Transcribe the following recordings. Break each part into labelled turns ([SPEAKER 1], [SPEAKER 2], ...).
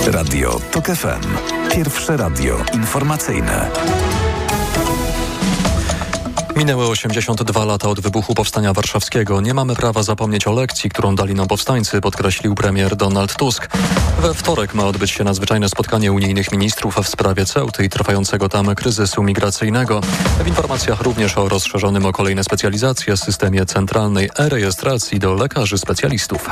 [SPEAKER 1] Radio TOK FM. Pierwsze radio informacyjne.
[SPEAKER 2] Minęły 82 lata od wybuchu Powstania Warszawskiego. Nie mamy prawa zapomnieć o lekcji, którą dali nam powstańcy, podkreślił premier Donald Tusk. We wtorek ma odbyć się nadzwyczajne spotkanie unijnych ministrów w sprawie Ceuty i trwającego tam kryzysu migracyjnego. W informacjach również o rozszerzonym o kolejne specjalizacje systemie centralnej e-rejestracji do lekarzy specjalistów.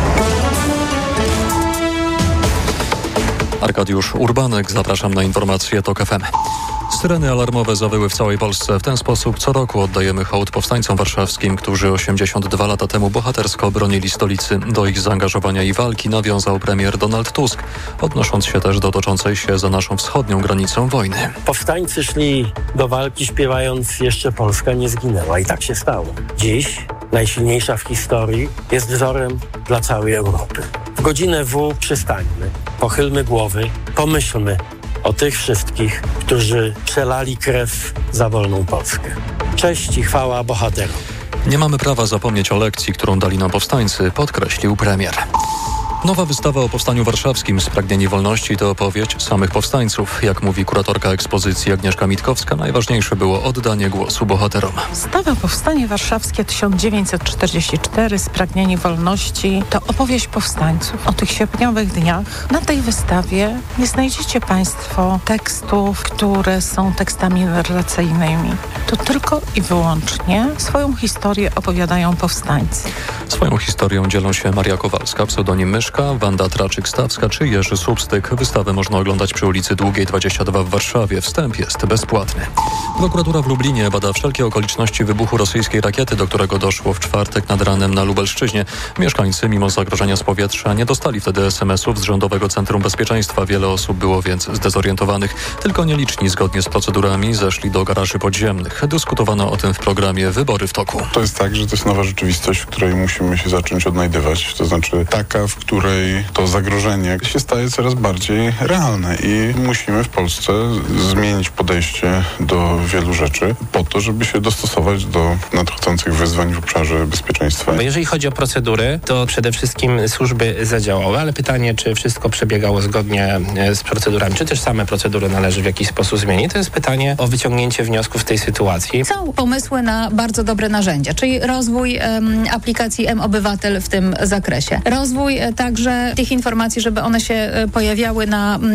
[SPEAKER 2] Arkadiusz Urbanek, zapraszam na informacje TOK FM. Syreny alarmowe zawyły w całej Polsce. W ten sposób co roku oddajemy hołd powstańcom warszawskim, którzy 82 lata temu bohatersko bronili stolicy. Do ich zaangażowania i walki nawiązał premier Donald Tusk, odnosząc się też do toczącej się za naszą wschodnią granicą wojny.
[SPEAKER 3] Powstańcy szli do walki śpiewając "Jeszcze Polska nie zginęła" i tak się stało. Dziś najsilniejsza w historii jest wzorem dla całej Europy. W godzinę W przystańmy, pochylmy głowy, pomyślmy o tych wszystkich, którzy przelali krew za wolną Polskę. Cześć i chwała bohaterom.
[SPEAKER 2] Nie mamy prawa zapomnieć o lekcji, którą dali nam powstańcy, podkreślił premier. Nowa wystawa o Powstaniu Warszawskim Spragnieni Wolności to opowieść samych powstańców. Jak mówi kuratorka ekspozycji Agnieszka Mitkowska, najważniejsze było oddanie głosu bohaterom.
[SPEAKER 4] Wystawa Powstanie Warszawskie 1944 Spragnieni Wolności to opowieść powstańców. O tych sierpniowych dniach na tej wystawie nie znajdziecie Państwo tekstów, które są tekstami narracyjnymi. To tylko i wyłącznie swoją historię opowiadają powstańcy.
[SPEAKER 2] Swoją historią dzielą się Maria Kowalska, pseudonim Myszka, Wanda Traczyk-Stawska czy Jerzy Słupstyk. Wystawę można oglądać przy ulicy Długiej 22 w Warszawie. Wstęp jest bezpłatny. Prokuratura w Lublinie bada wszelkie okoliczności wybuchu rosyjskiej rakiety, do którego doszło w czwartek nad ranem na Lubelszczyźnie. Mieszkańcy, mimo zagrożenia z powietrza, nie dostali wtedy SMS-ów z Rządowego Centrum Bezpieczeństwa. Wiele osób było więc zdezorientowanych. Tylko nieliczni, zgodnie z procedurami, zeszli do garaży podziemnych. Dyskutowano o tym w programie Wybory w toku.
[SPEAKER 5] To jest tak, że to jest nowa rzeczywistość, w której musimy się zacząć odnajdywać. To znaczy taka, w której to zagrożenie się staje coraz bardziej realne i musimy w Polsce zmienić podejście do wielu rzeczy po to, żeby się dostosować do nadchodzących wyzwań w obszarze bezpieczeństwa.
[SPEAKER 6] Bo jeżeli chodzi o procedury, to przede wszystkim służby zadziałały, ale pytanie, czy wszystko przebiegało zgodnie z procedurami, czy też same procedury należy w jakiś sposób zmienić, to jest pytanie o wyciągnięcie wniosków w tej sytuacji.
[SPEAKER 7] Są pomysły na bardzo dobre narzędzia, czyli rozwój aplikacji M-Obywatel w tym zakresie. Rozwój także tych informacji, żeby one się pojawiały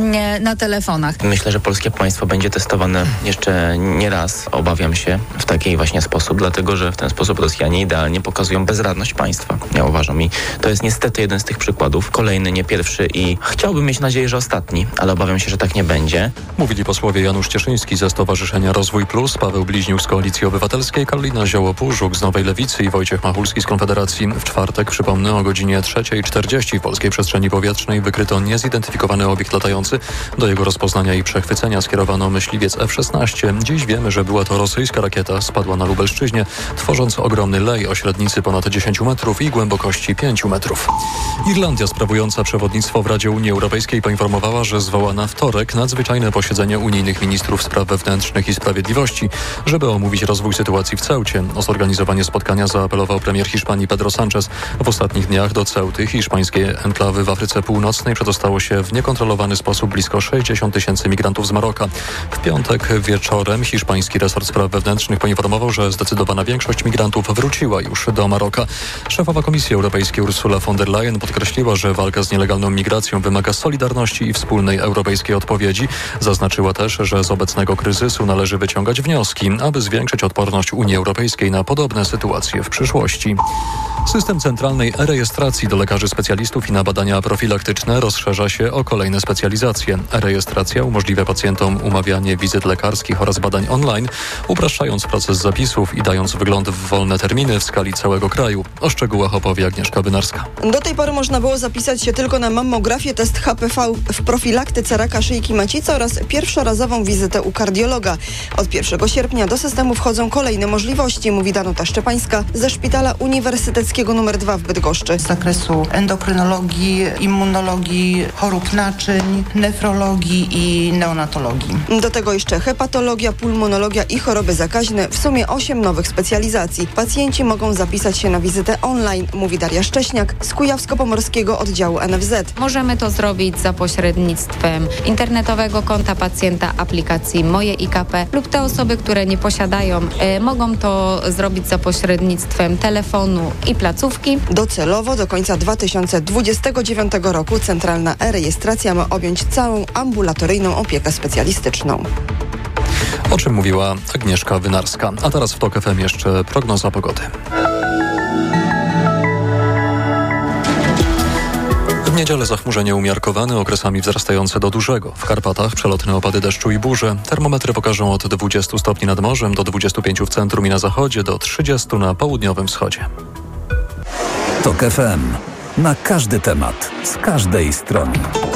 [SPEAKER 7] na telefonach.
[SPEAKER 6] Myślę, że polskie państwo będzie testowane jeszcze nie raz, obawiam się, w taki właśnie sposób, dlatego że w ten sposób Rosjanie idealnie pokazują bezradność państwa. Ja uważam i to jest niestety jeden z tych przykładów. Kolejny, nie pierwszy i chciałbym mieć nadzieję, że ostatni, ale obawiam się, że tak nie będzie.
[SPEAKER 2] Mówili posłowie Janusz Cieszyński ze Stowarzyszenia Rozwój Plus, Paweł Bliźniuk z Koalicji Obywatelskiej, Karolina Zioło-Pużuk z Nowej Lewicy i Wojciech Machulski z Konfederacji. W czwartek, przypomnę, o godzinie 3:40 w polskiej przestrzeni powietrznej wykryto niezidentyfikowany obiekt latający. Do jego rozpoznania i przechwycenia skierowano myśliwiec F-16. Dziś wiemy, że była to rosyjska rakieta. Spadła na Lubelszczyźnie, tworząc ogromny lej o średnicy ponad 10 metrów i głębokości 5 metrów. Irlandia, sprawująca przewodnictwo w Radzie Unii Europejskiej, poinformowała, że zwoła na wtorek nadzwyczajne posiedzenie unijnych ministrów spraw wewnętrznych i sprawiedliwości, żeby omówić rozwój sytuacji w Ceucie. O zorganizowanie spotkania zaapelował premier Hiszpanii Pedro Sánchez. W ostatnich dniach do Ceuty, hiszpańskiej enklawy w Afryce Północnej, przedostało się w niekontrolowany sposób blisko 60 000 migrantów z Maroka. W piątek wieczorem hiszpański resort spraw wewnętrznych poinformował, że zdecydowana większość migrantów wróciła już do Maroka. Szefowa Komisji Europejskiej Ursula von der Leyen podkreśliła, że walka z nielegalną migracją wymaga solidarności i wspólnej europejskiej odpowiedzi. Zaznaczyła też, że z obecnego kryzysu należy wyciągać wnioski, aby zwiększyć odporność Unii Europejskiej na podobne sytuacje w przyszłości. System centralnej e-rejestracji do lekarzy specjalistów i na badania profilaktyczne rozszerza się o kolejne specjalizacje. E-rejestracja umożliwia pacjentom umawianie wizyt lekarskich oraz badań online, upraszczając proces zapisów i dając wgląd w wolne terminy w skali całego kraju. O szczegółach opowie Agnieszka Wynarska.
[SPEAKER 8] Do tej pory można było zapisać się tylko na mammografię, test HPV w profilaktyce raka szyjki macicy oraz pierwszorazową wizytę u kardiologa. Od 1 sierpnia do systemu wchodzą kolejne możliwości, mówi Danuta Szczepańska ze Szpitala Uniwersyteckiego nr 2 w Bydgoszczy.
[SPEAKER 9] Z zakresu endokrynologii, immunologii, chorób naczyń, nefrologii i neonatologii.
[SPEAKER 8] Do tego jeszcze hepatologia, pulmonologia i choroby zakaźne. W sumie 8 nowych specjalizacji. Pacjenci mogą zapisać się na wizytę online, mówi Daria Szcześniak z Kujawsko-Pomorskiego Oddziału NFZ.
[SPEAKER 10] Możemy to zrobić za pośrednictwem internetowego konta pacjenta, aplikacji Moje IKP lub te osoby, które nie posiadają, mogą to zrobić za pośrednictwem telefonu i placówki.
[SPEAKER 8] Docelowo do końca 2029 roku centralna e-rejestracja ma objąć całą ambulatoryjną opiekę specjalistyczną.
[SPEAKER 2] O czym mówiła Agnieszka Wynarska. A teraz w TOK FM jeszcze prognoza pogody. W niedzielę zachmurzenie umiarkowane, okresami wzrastające do dużego. W Karpatach przelotne opady deszczu i burze. Termometry pokażą od 20 stopni nad morzem do 25 w centrum i na zachodzie, do 30 na południowym wschodzie.
[SPEAKER 1] TOK FM. Na każdy temat, z każdej strony.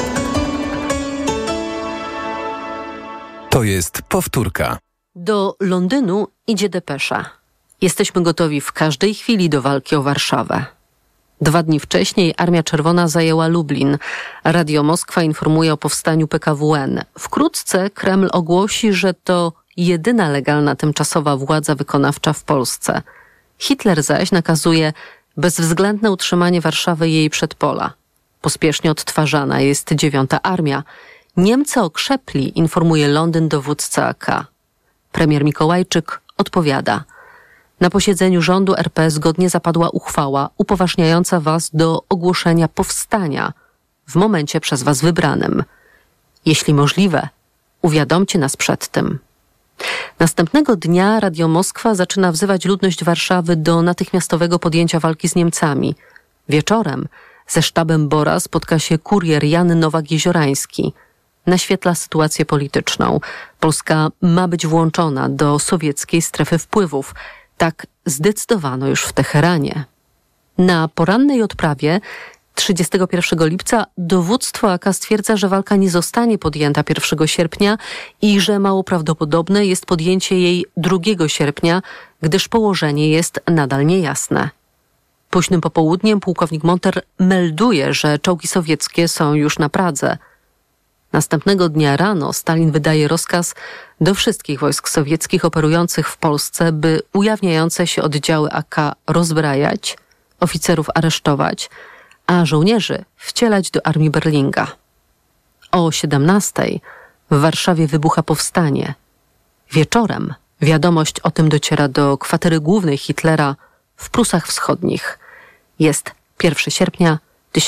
[SPEAKER 1] To jest powtórka.
[SPEAKER 11] Do Londynu idzie depesza. Jesteśmy gotowi w każdej chwili do walki o Warszawę. 2 dni wcześniej Armia Czerwona zajęła Lublin. Radio Moskwa informuje o powstaniu PKWN. Wkrótce Kreml ogłosi, że to jedyna legalna tymczasowa władza wykonawcza w Polsce. Hitler zaś nakazuje bezwzględne utrzymanie Warszawy i jej przedpola. Pospiesznie odtwarzana jest 9. Armia. Niemcy okrzepli, informuje Londyn dowódca AK. Premier Mikołajczyk odpowiada. Na posiedzeniu rządu RP zgodnie zapadła uchwała upoważniająca was do ogłoszenia powstania w momencie przez was wybranym. Jeśli możliwe, uwiadomcie nas przed tym. Następnego dnia Radio Moskwa zaczyna wzywać ludność Warszawy do natychmiastowego podjęcia walki z Niemcami. Wieczorem ze sztabem BOR-a spotka się kurier Jan Nowak-Jeziorański. Naświetla sytuację polityczną. Polska ma być włączona do sowieckiej strefy wpływów. Tak zdecydowano już w Teheranie. Na porannej odprawie 31 lipca dowództwo AK stwierdza, że walka nie zostanie podjęta 1 sierpnia i że mało prawdopodobne jest podjęcie jej 2 sierpnia, gdyż położenie jest nadal niejasne. Późnym popołudniem pułkownik Monter melduje, że czołgi sowieckie są już na Pradze. Następnego dnia rano Stalin wydaje rozkaz do wszystkich wojsk sowieckich operujących w Polsce, by ujawniające się oddziały AK rozbrajać, oficerów aresztować, a żołnierzy wcielać do armii Berlinga. O 17:00 w Warszawie wybucha powstanie. Wieczorem wiadomość o tym dociera do kwatery głównej Hitlera w Prusach Wschodnich. Jest 1 sierpnia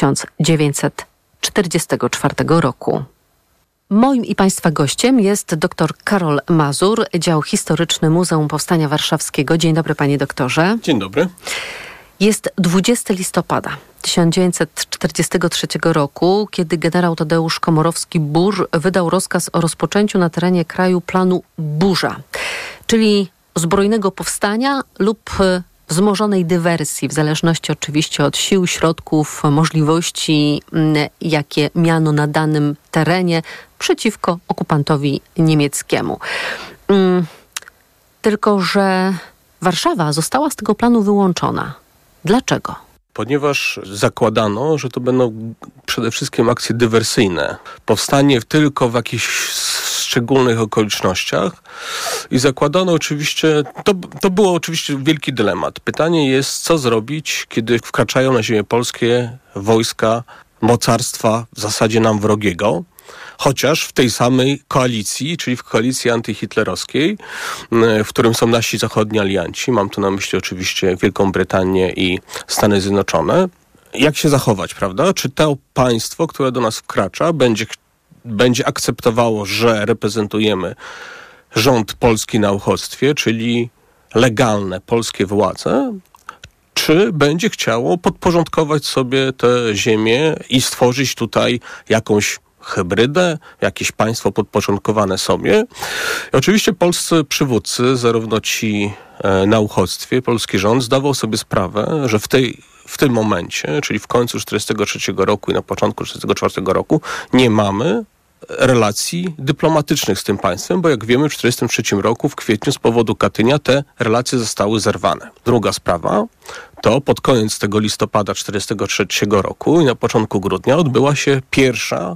[SPEAKER 11] 1944 roku. Moim i Państwa gościem jest dr Karol Mazur, Dział Historyczny Muzeum Powstania Warszawskiego. Dzień dobry, panie doktorze.
[SPEAKER 12] Dzień dobry.
[SPEAKER 11] Jest 20 listopada 1943 roku, kiedy generał Tadeusz Komorowski-Burz wydał rozkaz o rozpoczęciu na terenie kraju planu Burza, czyli zbrojnego powstania lub wzmożonej dywersji, w zależności oczywiście od sił, środków, możliwości, jakie miano na danym terenie przeciwko okupantowi niemieckiemu. Tylko że Warszawa została z tego planu wyłączona. Dlaczego?
[SPEAKER 12] Ponieważ zakładano, że to będą przede wszystkim akcje dywersyjne. Powstanie tylko w jakichś szczególnych okolicznościach i zakładano oczywiście, to było oczywiście wielki dylemat. Pytanie jest, co zrobić, kiedy wkraczają na ziemię polskie wojska mocarstwa w zasadzie nam wrogiego, chociaż w tej samej koalicji, czyli w koalicji antyhitlerowskiej, w którym są nasi zachodni alianci, mam tu na myśli oczywiście Wielką Brytanię i Stany Zjednoczone. Jak się zachować, prawda? Czy to państwo, które do nas wkracza, będzie akceptowało, że reprezentujemy rząd polski na uchodźstwie, czyli legalne polskie władze, czy będzie chciało podporządkować sobie tę ziemię i stworzyć tutaj jakąś hybrydę, jakieś państwo podporządkowane sobie. I oczywiście polscy przywódcy, zarówno ci na uchodźstwie, polski rząd zdawał sobie sprawę, że w tym momencie, czyli w końcu 1943 roku i na początku 1944 roku, nie mamy relacji dyplomatycznych z tym państwem, bo jak wiemy w 1943 roku w kwietniu z powodu Katynia te relacje zostały zerwane. Druga sprawa to pod koniec tego listopada 1943 roku i na początku grudnia odbyła się pierwsza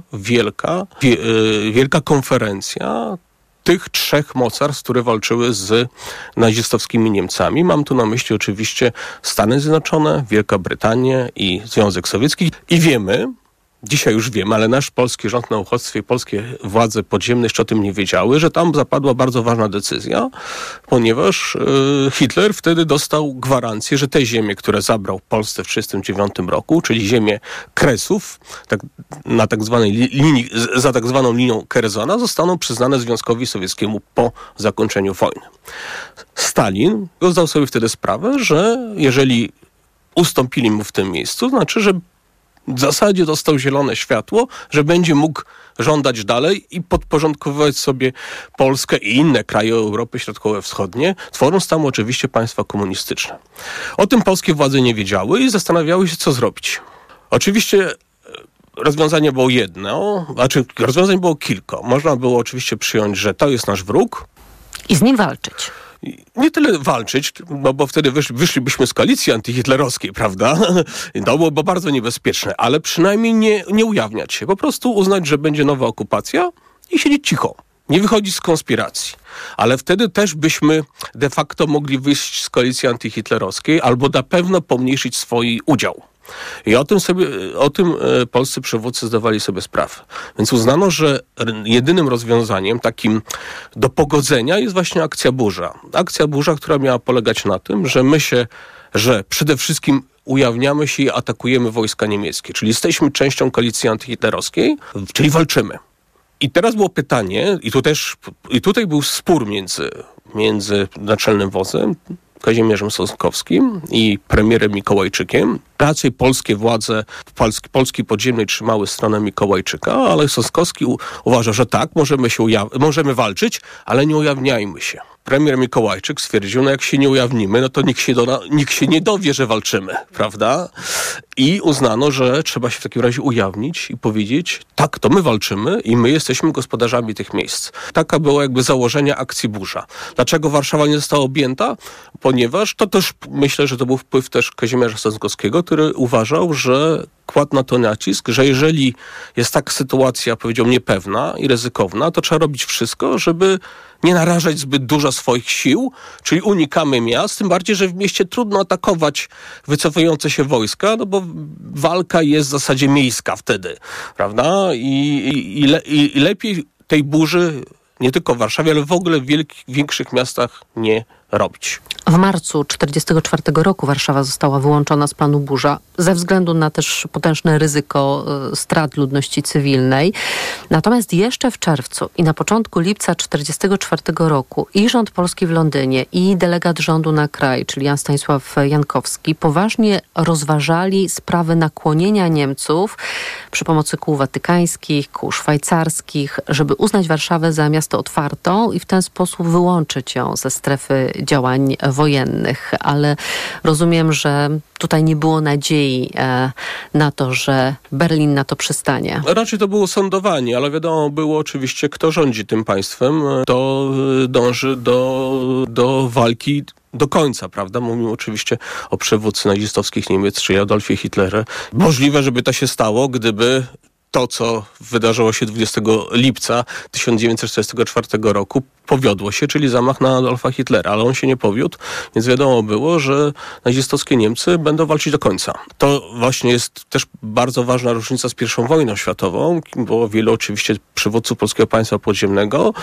[SPEAKER 12] wielka konferencja tych trzech mocarstw, które walczyły z nazistowskimi Niemcami. Mam tu na myśli oczywiście Stany Zjednoczone, Wielka Brytania i Związek Sowiecki. I wiemy, dzisiaj już wiemy, ale nasz polski rząd na uchodźstwie i polskie władze podziemne jeszcze o tym nie wiedziały, że tam zapadła bardzo ważna decyzja, ponieważ Hitler wtedy dostał gwarancję, że te ziemie, które zabrał Polsce w 1939 roku, czyli ziemię Kresów, na tak zwanej linii, za tak zwaną linią Kerzona, zostaną przyznane Związkowi Sowieckiemu po zakończeniu wojny. Stalin zdał sobie wtedy sprawę, że jeżeli ustąpili mu w tym miejscu, znaczy, że w zasadzie dostał zielone światło, że będzie mógł żądać dalej i podporządkowywać sobie Polskę i inne kraje Europy Środkowo-Wschodnie, tworząc tam oczywiście państwa komunistyczne. O tym polskie władze nie wiedziały i zastanawiały się, co zrobić. Oczywiście rozwiązanie było jedno, rozwiązań było kilka. Można było oczywiście przyjąć, że to jest nasz wróg.
[SPEAKER 11] I z nim walczyć.
[SPEAKER 12] Nie tyle walczyć, bo wtedy wyszlibyśmy z koalicji antyhitlerowskiej, prawda? To byłoby bardzo niebezpieczne, ale przynajmniej nie ujawniać się. Po prostu uznać, że będzie nowa okupacja i siedzieć cicho. Nie wychodzić z konspiracji. Ale wtedy też byśmy de facto mogli wyjść z koalicji antyhitlerowskiej albo na pewno pomniejszyć swój udział. I o tym polscy przywódcy zdawali sobie sprawę. Więc uznano, że jedynym rozwiązaniem takim do pogodzenia jest właśnie akcja Burza. Akcja Burza, która miała polegać na tym, że przede wszystkim ujawniamy się i atakujemy wojska niemieckie. Czyli jesteśmy częścią koalicji antyhitlerowskiej, czyli walczymy. I teraz było pytanie, i tutaj był spór między naczelnym wodzem, Kazimierzem Sosnkowskim i premierem Mikołajczykiem. Raczej polskie władze Polski podziemnej trzymały stronę Mikołajczyka, ale Sosnkowski uważa, że tak, możemy walczyć, ale nie ujawniajmy się. Premier Mikołajczyk stwierdził, jak się nie ujawnimy, no to nikt się nie dowie, że walczymy, prawda? I uznano, że trzeba się w takim razie ujawnić i powiedzieć, tak, to my walczymy i my jesteśmy gospodarzami tych miejsc. Taka było jakby założenie akcji Burza. Dlaczego Warszawa nie została objęta? Ponieważ to też, myślę, że to był wpływ też Kazimierza Sosnkowskiego, który uważał, że kładł na to nacisk, że jeżeli jest taka sytuacja, powiedziałbym, niepewna i ryzykowna, to trzeba robić wszystko, żeby nie narażać zbyt dużo swoich sił, czyli unikamy miast, tym bardziej, że w mieście trudno atakować wycofujące się wojska, no bo walka jest w zasadzie miejska wtedy, prawda? I lepiej tej burzy nie tylko w Warszawie, ale w ogóle w większych miastach nie robić.
[SPEAKER 11] W marcu 1944 roku Warszawa została wyłączona z planu Burza ze względu na też potężne ryzyko strat ludności cywilnej. Natomiast jeszcze w czerwcu i na początku lipca 1944 roku i rząd polski w Londynie i delegat rządu na kraj, czyli Jan Stanisław Jankowski, poważnie rozważali sprawy nakłonienia Niemców przy pomocy kół watykańskich, kół szwajcarskich, żeby uznać Warszawę za miasto otwartą i w ten sposób wyłączyć ją ze strefy działań wojennych. Ale rozumiem, że tutaj nie było nadziei na to, że Berlin na to przystanie.
[SPEAKER 12] Raczej to było sądowanie, ale wiadomo było oczywiście, kto rządzi tym państwem. To dąży do walki do końca, prawda? Mówimy oczywiście o przywódcy nazistowskich Niemiec, czyli Adolfie Hitlerze. Możliwe, żeby to się stało, gdyby to, co wydarzyło się 20 lipca 1944 roku, powiodło się, czyli zamach na Adolfa Hitlera, ale on się nie powiódł, więc wiadomo było, że nazistowskie Niemcy będą walczyć do końca. To właśnie jest też bardzo ważna różnica z I wojną światową, bo wielu oczywiście przywódców polskiego państwa podziemnego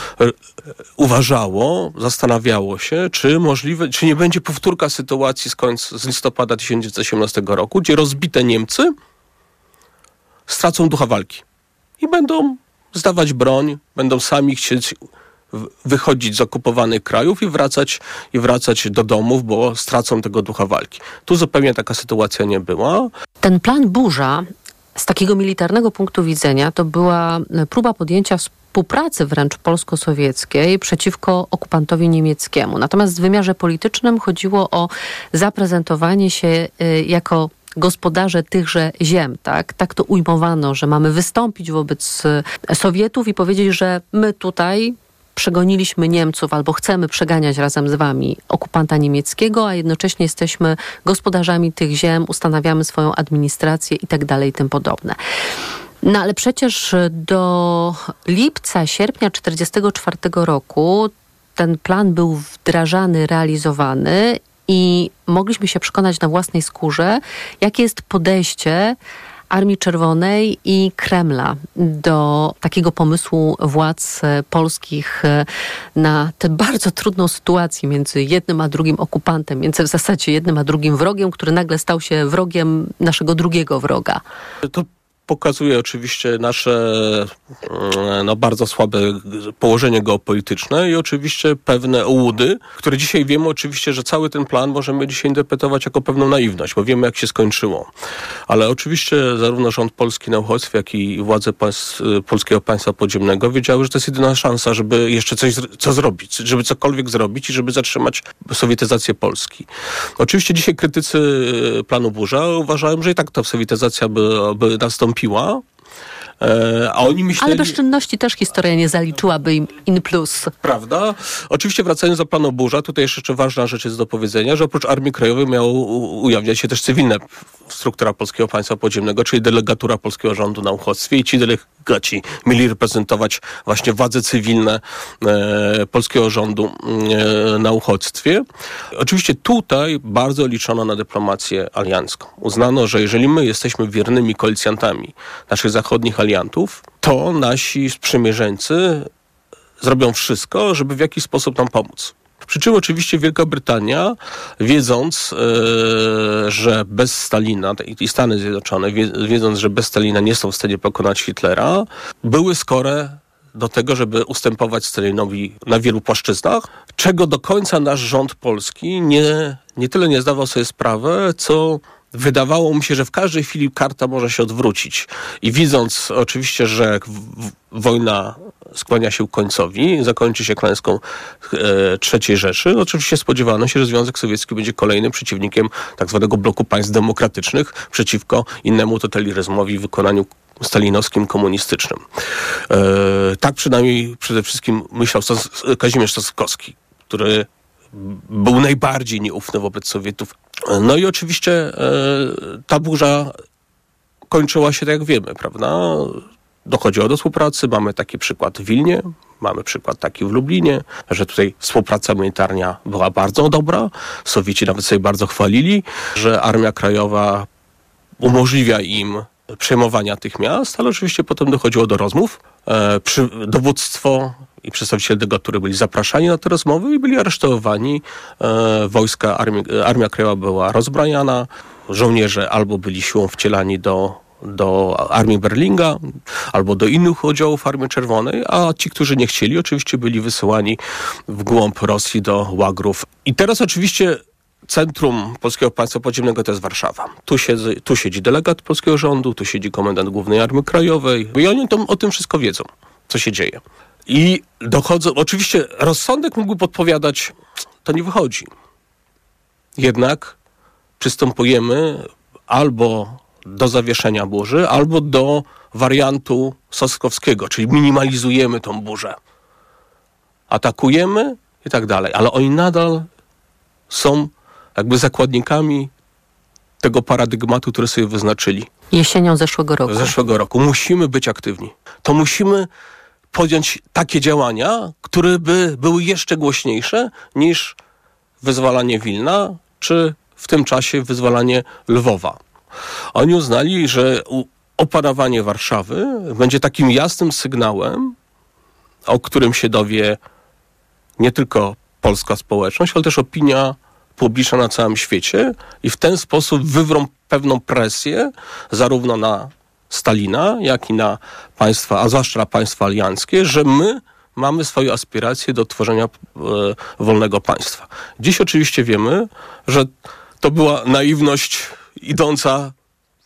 [SPEAKER 12] zastanawiało się, czy nie będzie powtórka sytuacji z listopada 1918 roku, gdzie rozbite Niemcy stracą ducha walki i będą zdawać broń, będą sami chcieć wychodzić z okupowanych krajów i wracać do domów, bo stracą tego ducha walki. Tu zupełnie taka sytuacja nie była.
[SPEAKER 11] Ten plan Burza z takiego militarnego punktu widzenia to była próba podjęcia współpracy wręcz polsko-sowieckiej przeciwko okupantowi niemieckiemu. Natomiast w wymiarze politycznym chodziło o zaprezentowanie się jako gospodarze tychże ziem, tak to ujmowano, że mamy wystąpić wobec Sowietów i powiedzieć, że my tutaj przegoniliśmy Niemców albo chcemy przeganiać razem z wami okupanta niemieckiego, a jednocześnie jesteśmy gospodarzami tych ziem, ustanawiamy swoją administrację i tak dalej i tym podobne. No ale przecież do sierpnia 1944 roku ten plan był wdrażany, realizowany i mogliśmy się przekonać na własnej skórze, jakie jest podejście Armii Czerwonej i Kremla do takiego pomysłu władz polskich na tę bardzo trudną sytuację między jednym a drugim okupantem, między w zasadzie jednym a drugim wrogiem, który nagle stał się wrogiem naszego drugiego wroga.
[SPEAKER 12] To pokazuje oczywiście nasze bardzo słabe położenie geopolityczne i oczywiście pewne ułudy, które dzisiaj wiemy oczywiście, że cały ten plan możemy dzisiaj interpretować jako pewną naiwność, bo wiemy jak się skończyło. Ale oczywiście zarówno rząd polski na uchodźstwie, jak i władze polskiego państwa podziemnego wiedziały, że to jest jedyna szansa, żeby jeszcze co zrobić, żeby cokolwiek zrobić i żeby zatrzymać sowietyzację Polski. Oczywiście dzisiaj krytycy planu Burza uważają, że i tak ta sowietyzacja by nastąpiła. A oni myśleli... Ale
[SPEAKER 11] bezczynności też historia nie zaliczyłaby im in plus.
[SPEAKER 12] Prawda? Oczywiście wracając do planu Burza, tutaj jeszcze ważna rzecz jest do powiedzenia, że oprócz Armii Krajowej miało ujawniać się też cywilna struktura Polskiego Państwa Podziemnego, czyli delegatura polskiego rządu na uchodźstwie i ci delegaci mieli reprezentować właśnie władze cywilne polskiego rządu na uchodźstwie. Oczywiście tutaj bardzo liczono na dyplomację aliancką. Uznano, że jeżeli my jesteśmy wiernymi koalicjantami naszych zachodnich aliantów, to nasi sprzymierzeńcy zrobią wszystko, żeby w jakiś sposób nam pomóc. Przy czym oczywiście Wielka Brytania, wiedząc, że bez Stalina i Stany Zjednoczone, wiedząc, że bez Stalina nie są w stanie pokonać Hitlera, były skore do tego, żeby ustępować Stalinowi na wielu płaszczyznach, czego do końca nasz rząd polski nie tyle nie zdawał sobie sprawy, co wydawało mi się, że w każdej chwili karta może się odwrócić. I widząc oczywiście, że wojna skłania się ku końcowi, zakończy się klęską III Rzeszy, oczywiście spodziewano się, że Związek Sowiecki będzie kolejnym przeciwnikiem tak zwanego bloku państw demokratycznych przeciwko innemu totalitaryzmowi w wykonaniu stalinowskim, komunistycznym. Tak przynajmniej przede wszystkim myślał Kazimierz Stosowski, który był najbardziej nieufny wobec Sowietów. No i oczywiście ta burza kończyła się tak jak wiemy, prawda? Dochodziło do współpracy, mamy taki przykład w Wilnie, mamy przykład taki w Lublinie, że tutaj współpraca militarna była bardzo dobra. Sowieci nawet sobie bardzo chwalili, że Armia Krajowa umożliwia im przejmowania tych miast, ale oczywiście potem dochodziło do rozmów. Dowództwo i przedstawiciele delegatury byli zapraszani na te rozmowy i byli aresztowani. Armia Krajowa była rozbrajana. Żołnierze albo byli siłą wcielani do Armii Berlinga albo do innych oddziałów Armii Czerwonej, a ci, którzy nie chcieli, oczywiście byli wysyłani w głąb Rosji do łagrów. I teraz oczywiście centrum Polskiego Państwa Podziemnego to jest Warszawa. Tu siedzi delegat polskiego rządu, tu siedzi komendant Głównej Armii Krajowej i oni o tym wszystko wiedzą, co się dzieje. I dochodzą, oczywiście rozsądek mógłby podpowiadać, to nie wychodzi. Jednak przystępujemy albo do zawieszenia burzy, albo do wariantu Soskowskiego, czyli minimalizujemy tą burzę. Atakujemy i tak dalej, ale oni nadal są jakby zakładnikami tego paradygmatu, który sobie wyznaczyli.
[SPEAKER 11] Jesienią zeszłego roku.
[SPEAKER 12] Musimy być aktywni. To musimy podjąć takie działania, które by były jeszcze głośniejsze niż wyzwalanie Wilna, czy w tym czasie wyzwalanie Lwowa. Oni uznali, że opanowanie Warszawy będzie takim jasnym sygnałem, o którym się dowie nie tylko polska społeczność, ale też opinia publiczna na całym świecie i w ten sposób wywrą pewną presję zarówno na Stalina, jak i na państwa, a zwłaszcza na państwa alianckie, że my mamy swoje aspiracje do tworzenia wolnego państwa. Dziś oczywiście wiemy, że to była naiwność idąca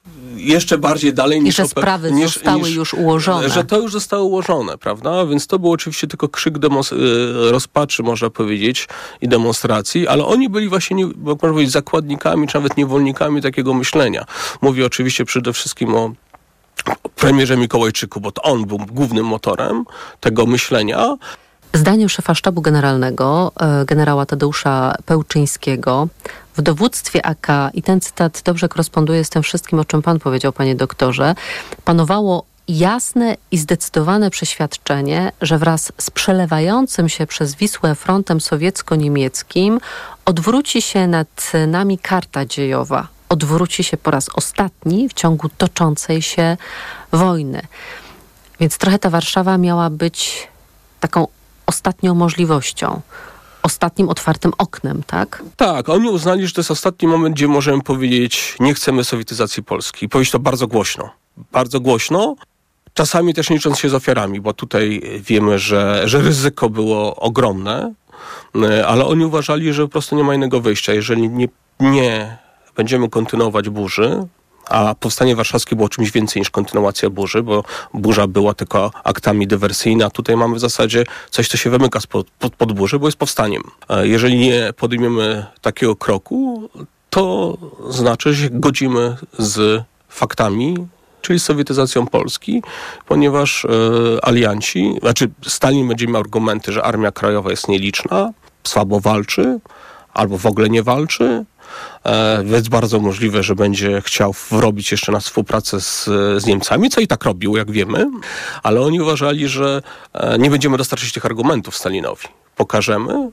[SPEAKER 12] jeszcze bardziej dalej niż...
[SPEAKER 11] I że sprawy zostały już ułożone.
[SPEAKER 12] Że to już zostało ułożone, prawda? Więc to był oczywiście tylko krzyk rozpaczy, można powiedzieć, i demonstracji, ale oni byli właśnie, można powiedzieć, zakładnikami, czy nawet niewolnikami takiego myślenia. Mówię oczywiście przede wszystkim o premierze Mikołajczyku, bo to on był głównym motorem tego myślenia.
[SPEAKER 11] Zdaniem szefa sztabu generalnego, generała Tadeusza Pełczyńskiego, w dowództwie AK, i ten cytat dobrze koresponduje z tym wszystkim, o czym pan powiedział, panie doktorze, panowało jasne i zdecydowane przeświadczenie, że wraz z przelewającym się przez Wisłę frontem sowiecko-niemieckim odwróci się nad nami karta dziejowa. Odwróci się po raz ostatni w ciągu toczącej się wojny. Więc trochę ta Warszawa miała być taką ostatnią możliwością, ostatnim otwartym oknem, tak?
[SPEAKER 12] Tak, oni uznali, że to jest ostatni moment, gdzie możemy powiedzieć, nie chcemy sowietyzacji Polski. I powiedzieć to bardzo głośno. Bardzo głośno, czasami też nie licząc się z ofiarami, bo tutaj wiemy, że ryzyko było ogromne, ale oni uważali, że po prostu nie ma innego wyjścia. Jeżeli nie będziemy kontynuować burzy, a powstanie warszawskie było czymś więcej niż kontynuacja burzy, bo burza była tylko aktami dywersyjnymi, a tutaj mamy w zasadzie coś, co się wymyka spod burzy, bo jest powstaniem. Jeżeli nie podejmiemy takiego kroku, to znaczy, że się godzimy z faktami, czyli z sowietyzacją Polski, ponieważ alianci, Stalin będzie miał argumenty, że Armia Krajowa jest nieliczna, słabo walczy, albo w ogóle nie walczy, więc bardzo możliwe, że będzie chciał wrobić jeszcze na współpracę z Niemcami, co i tak robił, jak wiemy, ale oni uważali, że nie będziemy dostarczyć tych argumentów Stalinowi. Pokażemy,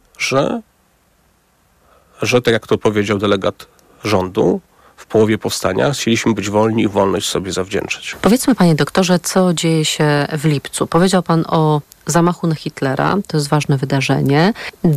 [SPEAKER 12] że tak jak to powiedział delegat rządu, w połowie powstania chcieliśmy być wolni i wolność sobie zawdzięczać.
[SPEAKER 11] Powiedzmy, panie doktorze, co dzieje się w lipcu. Powiedział pan o zamachu na Hitlera, to jest ważne wydarzenie.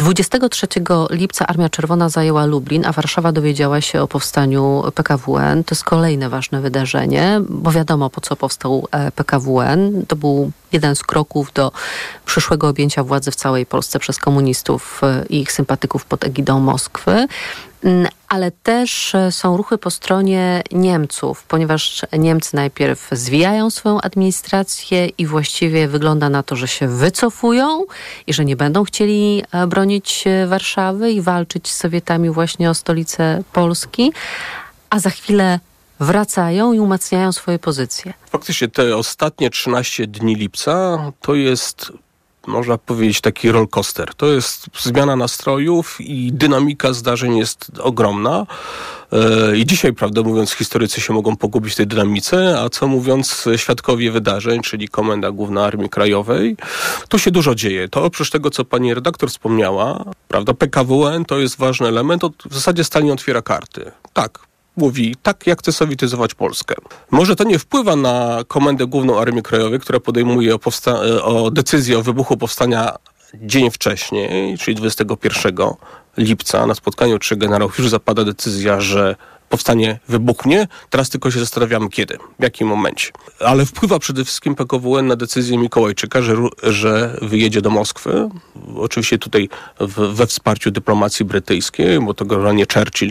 [SPEAKER 11] 23 lipca Armia Czerwona zajęła Lublin, a Warszawa dowiedziała się o powstaniu PKWN. To jest kolejne ważne wydarzenie, bo wiadomo, po co powstał PKWN. To był jeden z kroków do przyszłego objęcia władzy w całej Polsce przez komunistów i ich sympatyków pod egidą Moskwy. Ale też są ruchy po stronie Niemców, ponieważ Niemcy najpierw zwijają swoją administrację i właściwie wygląda na to, że się wycofują i że nie będą chcieli bronić Warszawy i walczyć z Sowietami właśnie o stolicę Polski, a za chwilę wracają i umacniają swoje pozycje.
[SPEAKER 12] Faktycznie te ostatnie 13 dni lipca to jest, można powiedzieć, taki rollercoaster. To jest zmiana nastrojów i dynamika zdarzeń jest ogromna. I dzisiaj, prawdę mówiąc, historycy się mogą pogubić w tej dynamice, a co mówiąc świadkowie wydarzeń, czyli Komenda Główna Armii Krajowej, tu się dużo dzieje. To oprócz tego, co pani redaktor wspomniała, prawda, PKWN to jest ważny element. W zasadzie Stalin otwiera karty. Tak. Mówi, tak, jak chce sowietyzować Polskę. Może to nie wpływa na Komendę Główną Armii Krajowej, która podejmuje o decyzję o wybuchu powstania dzień wcześniej, czyli 21 lipca. Na spotkaniu 3 generałów już zapada decyzja, że powstanie wybuchnie. Teraz tylko się zastanawiamy kiedy, w jakim momencie. Ale wpływa przede wszystkim PKWN na decyzję Mikołajczyka, że wyjedzie do Moskwy. Oczywiście tutaj we wsparciu dyplomacji brytyjskiej, bo to generalnie Churchill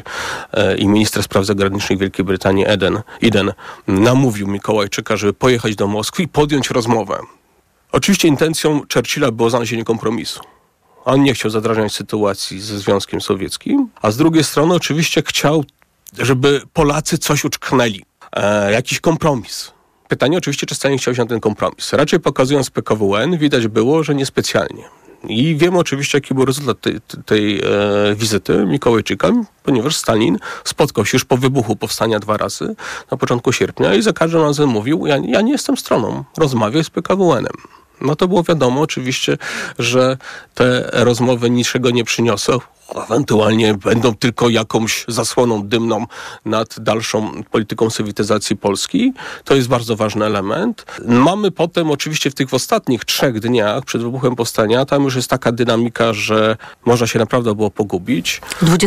[SPEAKER 12] i minister spraw zagranicznych Wielkiej Brytanii Eden namówił Mikołajczyka, żeby pojechać do Moskwy i podjąć rozmowę. Oczywiście intencją Churchilla było znalezienie kompromisu. On nie chciał zadrażniać sytuacji ze Związkiem Sowieckim, a z drugiej strony oczywiście chciał, żeby Polacy coś uczknęli. Jakiś kompromis. Pytanie oczywiście, czy Stalin chciał się na ten kompromis. Raczej pokazując PKWN, widać było, że niespecjalnie. I wiemy oczywiście, jaki był rezultat tej wizyty Mikołajczyka, ponieważ Stalin spotkał się już po wybuchu powstania 2 razy na początku sierpnia i za każdym razem mówił, ja nie jestem stroną, rozmawiaj z PKWN-em. No to było wiadomo oczywiście, że te rozmowy niczego nie przyniosą. Ewentualnie będą tylko jakąś zasłoną dymną nad dalszą polityką sowietyzacji Polski. To jest bardzo ważny element. Mamy potem oczywiście w tych ostatnich 3 dniach przed wybuchem powstania, tam już jest taka dynamika, że można się naprawdę było pogubić.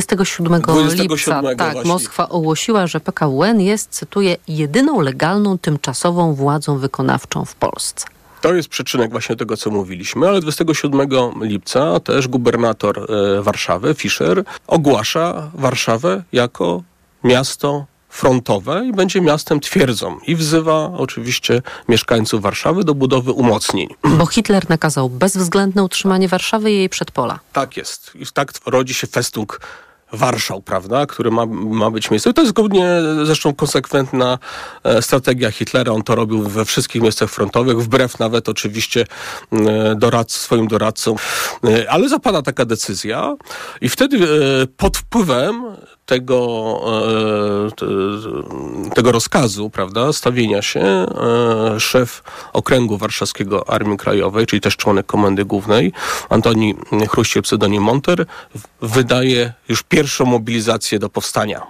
[SPEAKER 11] 27 lipca, tak, właśnie. Moskwa ogłosiła, że PKWN jest, cytuję, jedyną legalną tymczasową władzą wykonawczą w Polsce.
[SPEAKER 12] To jest przyczynek właśnie tego, co mówiliśmy, ale 27 lipca też gubernator Warszawy, Fischer, ogłasza Warszawę jako miasto frontowe i będzie miastem twierdzą i wzywa oczywiście mieszkańców Warszawy do budowy umocnień.
[SPEAKER 11] Bo Hitler nakazał bezwzględne utrzymanie Warszawy i jej przedpola.
[SPEAKER 12] Tak jest. I tak rodzi się Festung Warszał, prawda, który ma być miejscem. To jest zgodnie zresztą konsekwentna strategia Hitlera. On to robił we wszystkich miejscach frontowych, wbrew nawet oczywiście swoim doradcom. Ale zapada taka decyzja i wtedy pod wpływem tego rozkazu, prawda, stawienia się, szef Okręgu Warszawskiego Armii Krajowej, czyli też członek Komendy Głównej, Antoni Chruściel, pseudonim Monter, wydaje już pierwszą mobilizację do powstania.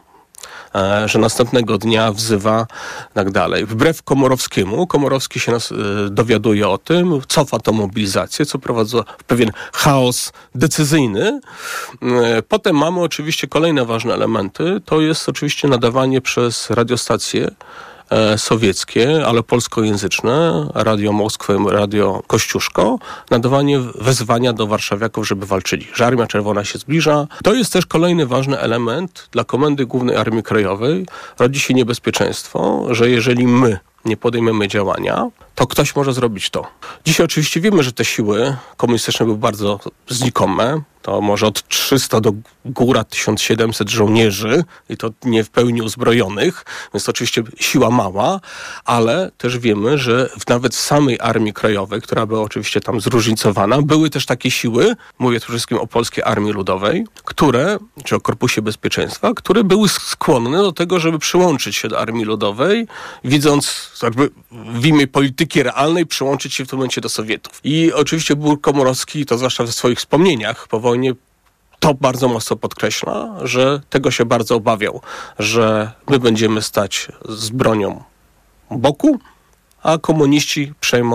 [SPEAKER 12] Że następnego dnia wzywa i tak dalej. Wbrew Komorowskiemu, Komorowski się dowiaduje o tym, cofa tą mobilizację, co prowadzi w pewien chaos decyzyjny. Potem mamy oczywiście kolejne ważne elementy. To jest oczywiście nadawanie przez radiostacje sowieckie, ale polskojęzyczne, Radio Moskwę, Radio Kościuszko, nadawanie wezwania do warszawiaków, żeby walczyli, że Armia Czerwona się zbliża. To jest też kolejny ważny element dla Komendy Głównej Armii Krajowej. Rodzi się niebezpieczeństwo, że jeżeli my nie podejmiemy działania, to ktoś może zrobić to. Dzisiaj oczywiście wiemy, że te siły komunistyczne były bardzo znikome. To może od 300 do góra 1700 żołnierzy i to nie w pełni uzbrojonych, więc to oczywiście siła mała, ale też wiemy, że nawet w samej Armii Krajowej, która była oczywiście tam zróżnicowana, były też takie siły, mówię przede wszystkim o Polskiej Armii Ludowej, czy o Korpusie Bezpieczeństwa, które były skłonne do tego, żeby przyłączyć się do Armii Ludowej, widząc jakby w imię polityki realnej przyłączyć się w tym momencie do Sowietów. I oczywiście Bur Komorowski, to zwłaszcza w swoich wspomnieniach po wojnie, to bardzo mocno podkreśla, że tego się bardzo obawiał, że my będziemy stać z bronią boku, a komuniści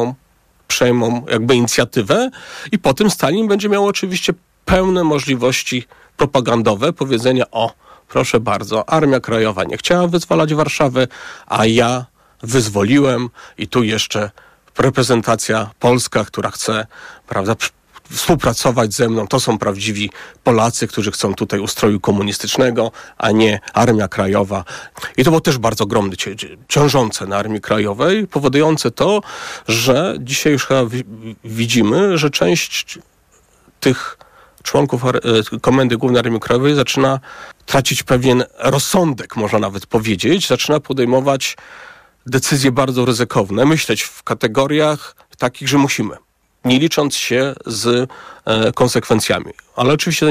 [SPEAKER 12] przejmą jakby inicjatywę i potem Stalin będzie miał oczywiście pełne możliwości propagandowe, powiedzenia: o, proszę bardzo, Armia Krajowa nie chciała wyzwalać Warszawy, a ja wyzwoliłem i tu jeszcze reprezentacja polska, która chce, prawda, współpracować ze mną. To są prawdziwi Polacy, którzy chcą tutaj ustroju komunistycznego, a nie Armia Krajowa. I to było też bardzo ogromne, ciążące na Armii Krajowej, powodujące to, że dzisiaj już chyba widzimy, że część tych członków Komendy Głównej Armii Krajowej zaczyna tracić pewien rozsądek, można nawet powiedzieć. Zaczyna podejmować decyzje bardzo ryzykowne, myśleć w kategoriach takich, że musimy, nie licząc się z konsekwencjami. Ale oczywiście to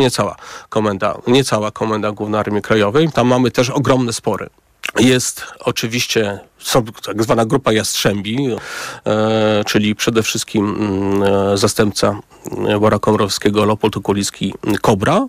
[SPEAKER 12] nie cała Komenda Główna Armii Krajowej. Tam mamy też ogromne spory. Jest oczywiście tak zwana grupa Jastrzębi, czyli przede wszystkim zastępca Bora Komorowskiego, Leopold Okulicki, Kobra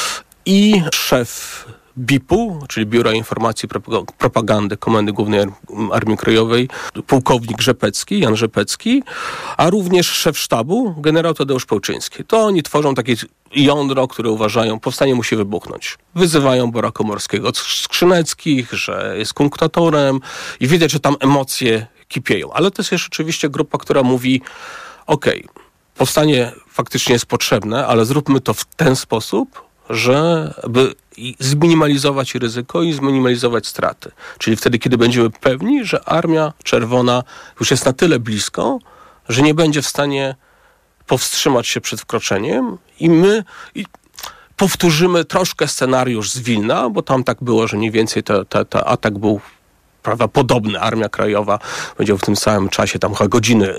[SPEAKER 12] i szef BIP-u, czyli Biura Informacji i Propagandy Komendy Głównej Armii Krajowej, pułkownik Jan Rzepecki, a również szef sztabu, generał Tadeusz Pełczyński. To oni tworzą takie jądro, które uważają, powstanie musi wybuchnąć. Wyzywają Bora Komorowskiego od Skrzyneckich, że jest kunktatorem i widać, że tam emocje kipieją. Ale to jest oczywiście grupa, która mówi: okej, powstanie faktycznie jest potrzebne, ale zróbmy to w ten sposób, żeby zminimalizować ryzyko i zminimalizować straty. Czyli wtedy, kiedy będziemy pewni, że Armia Czerwona już jest na tyle blisko, że nie będzie w stanie powstrzymać się przed wkroczeniem i my powtórzymy troszkę scenariusz z Wilna, bo tam tak było, że mniej więcej ten atak był, prawda, podobny. Armia Krajowa będzie w tym samym czasie, tam chyba godziny,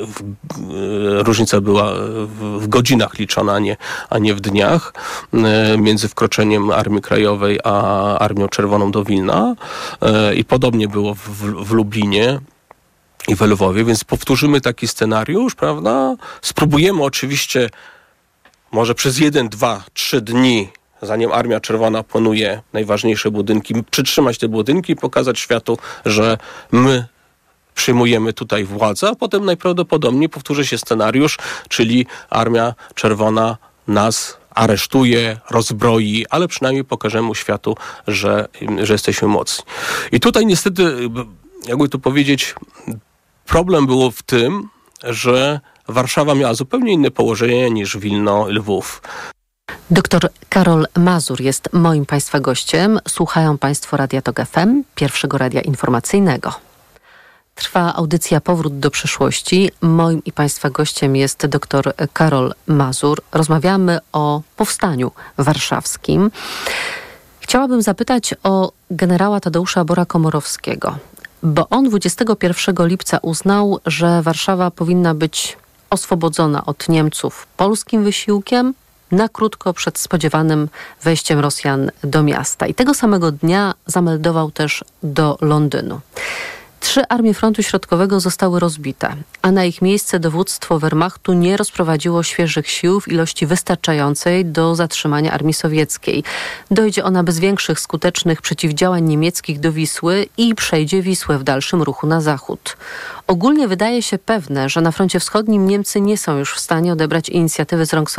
[SPEAKER 12] różnica była w godzinach liczona, a nie w dniach, między wkroczeniem Armii Krajowej a Armią Czerwoną do Wilna. I podobnie było w Lublinie i w Lwowie, więc powtórzymy taki scenariusz, prawda? Spróbujemy oczywiście może przez 1, 2, 3 dni, zanim Armia Czerwona opanuje najważniejsze budynki, przytrzymać te budynki i pokazać światu, że my przyjmujemy tutaj władzę, a potem najprawdopodobniej powtórzy się scenariusz, czyli Armia Czerwona nas aresztuje, rozbroi, ale przynajmniej pokażemy światu, że jesteśmy mocni. I tutaj niestety, jakby tu powiedzieć, problem było w tym, że Warszawa miała zupełnie inne położenie niż Wilno, Lwów.
[SPEAKER 11] Doktor Karol Mazur jest moim Państwa gościem. Słuchają Państwo Radia Tok FM, pierwszego radia informacyjnego. Trwa audycja Powrót do przyszłości. Moim i Państwa gościem jest dr Karol Mazur. Rozmawiamy o powstaniu warszawskim. Chciałabym zapytać o generała Tadeusza Bora-Komorowskiego, bo on 21 lipca uznał, że Warszawa powinna być oswobodzona od Niemców polskim wysiłkiem na krótko przed spodziewanym wejściem Rosjan do miasta. I tego samego dnia zameldował też do Londynu. 3 armie frontu środkowego zostały rozbite, a na ich miejsce dowództwo Wehrmachtu nie rozprowadziło świeżych sił w ilości wystarczającej do zatrzymania armii sowieckiej. Dojdzie ona bez większych skutecznych przeciwdziałań niemieckich do Wisły i przejdzie Wisłę w dalszym ruchu na zachód. Ogólnie wydaje się pewne, że na froncie wschodnim Niemcy nie są już w stanie odebrać inicjatywy z rąk